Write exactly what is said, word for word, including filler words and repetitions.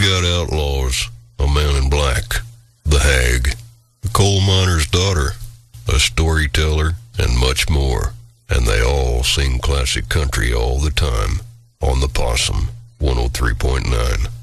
got outlaws, a man in black, the hag, a coal miner's daughter, a storyteller, and much more. And they all sing classic country all the time on the Possum one oh three point nine.